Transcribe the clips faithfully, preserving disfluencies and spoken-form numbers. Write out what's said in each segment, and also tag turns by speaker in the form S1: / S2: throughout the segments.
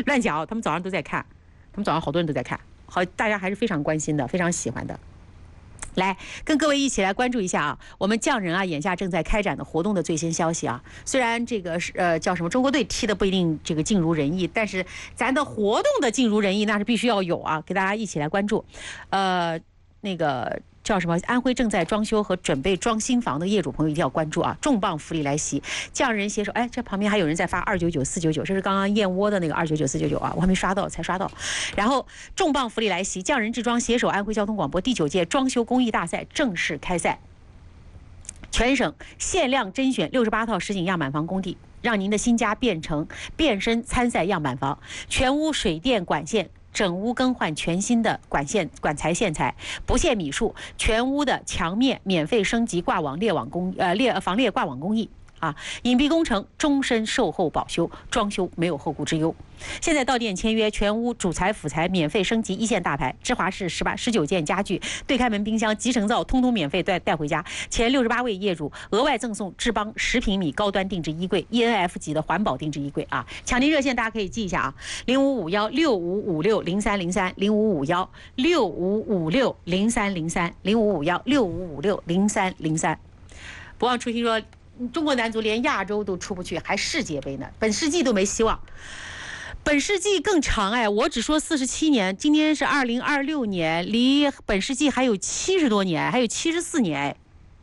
S1: 乱讲，他们早上都在看，他们早上好多人都在看，好，大家还是非常关心的，非常喜欢的。来跟各位一起来关注一下啊，我们匠人啊眼下正在开展的活动的最新消息啊。虽然这个是呃叫什么中国队踢的不一定这个尽如人意，但是咱的活动的尽如人意那是必须要有啊，给大家一起来关注。呃，那个。叫什么？安徽正在装修和准备装新房的业主朋友一定要关注啊！重磅福利来袭，匠人携手。哎，这旁边还有人在发二九九四九九，这是刚刚燕窝的那个二九九四九九啊，我还没刷到，才刷到。然后重磅福利来袭，匠人制装携手安徽交通广播第九届装修公益大赛正式开赛，全省限量甄选六十八套实景样板房工地，让您的新家变成变身参赛样板房，全屋水电管线。整屋更换全新的管线、管材、线材，不限米数，全屋的墙面免费升级挂网、裂网工呃裂防裂挂网工艺啊，隐蔽工程终身售后保修，装修没有后顾之忧。现在到店签约，全屋主材辅材免费升级一线大牌，芝华士十八十九件家具、对开门冰箱、集成灶，通通免费带带回家。前六十八位业主额外赠送智邦十平米高端定制衣柜 ，E N F 级的环保定制衣柜啊！抢订热线大家可以记一下啊，零五五幺六五五六零三零三，零五五幺六五五六零三零三，零五五幺六五五六零三零三。不忘初心说，中国男足连亚洲都出不去，还世界杯呢，本世纪都没希望。本世纪更长哎，我只说四十七年，今天是二零二六年，离本世纪还有七十多年，还有七十四年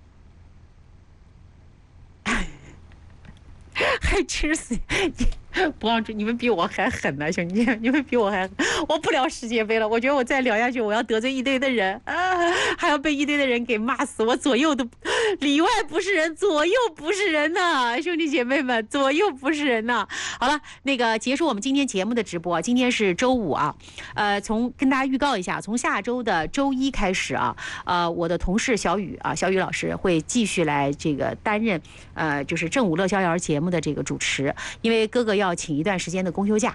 S1: 哎，还有七十四年。不忘记，你们比我还狠呢，兄弟，你们比我还狠。我不聊世界杯了，我觉得我再聊下去，我要得罪一堆的人啊，还要被一堆的人给骂死。我左右都里外不是人，左右不是人呐，兄弟姐妹们，左右不是人呐。好了，那个结束我们今天节目的直播，今天是周五啊，呃，从跟大家预告一下，从下周的周一开始啊，呃，我的同事小雨啊，小雨老师会继续来这个担任呃，就是正午乐逍遥节目的这个主持，因为哥哥要请一段时间的公休假，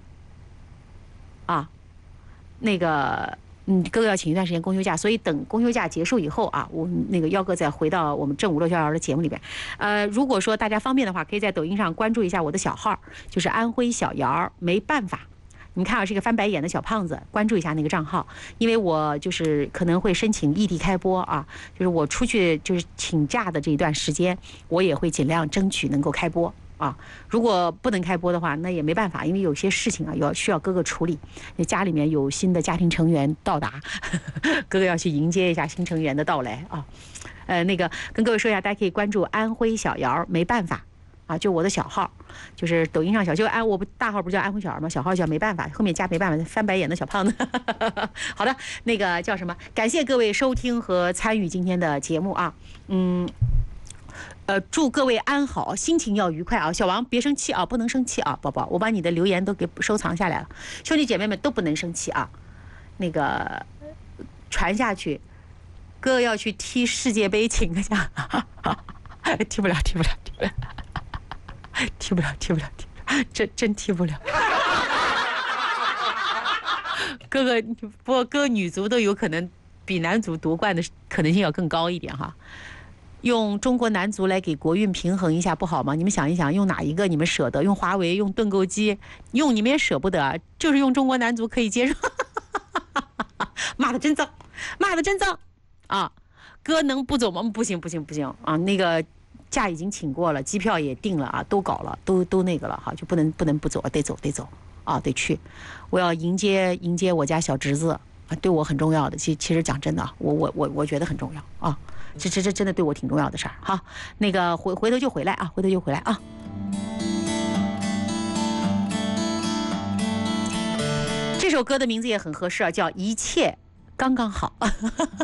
S1: 啊，那个，嗯，哥哥要请一段时间公休假，所以等公休假结束以后啊，我那个幺哥再回到我们正午乐逍遥的节目里边。呃，如果说大家方便的话，可以在抖音上关注一下我的小号，就是安徽小姚，没办法。你看啊，是一个翻白眼的小胖子，关注一下那个账号，因为我就是可能会申请异地开播啊，就是我出去就是请假的这一段时间，我也会尽量争取能够开播。啊，如果不能开播的话，那也没办法，因为有些事情啊，要需要哥哥处理。家里面有新的家庭成员到达，哥哥要去迎接一下新成员的到来啊。呃，那个跟各位说一下，大家可以关注安徽小姚，没办法啊，就我的小号，就是抖音上小就安，我不大号不叫安徽小姚吗？小号叫没办法，后面加没办法，翻白眼的小胖子。好的，那个叫什么？感谢各位收听和参与今天的节目啊，嗯。呃，祝各位安好，心情要愉快啊！小王别生气啊，不能生气啊，宝宝，我把你的留言都给收藏下来了，兄弟姐妹们都不能生气啊，那个传下去，哥哥要去踢世界杯，请个假，踢不了，踢不了，踢不了，踢不了，踢不了，踢不了，真真踢不了。哥哥，不过哥女足都有可能比男足夺冠的可能性要更高一点哈。用中国男足来给国运平衡一下不好吗？你们想一想，用哪一个你们舍得？用华为，用盾构机，用你们也舍不得，就是用中国男足可以接受。骂的真脏，骂的真脏啊！哥能不走吗？不行不行不行啊！那个假已经请过了，机票也订了啊，都搞了，都都那个了哈，就不能不能不走，得走得走啊，得去！我要迎接迎接我家小侄子啊，对我很重要的。其其实讲真的，我我我我觉得很重要啊。这这这真的对我挺重要的事儿哈，那个回回头就回来啊，回头就回来啊。这首歌的名字也很合适啊，叫《一切刚刚好》。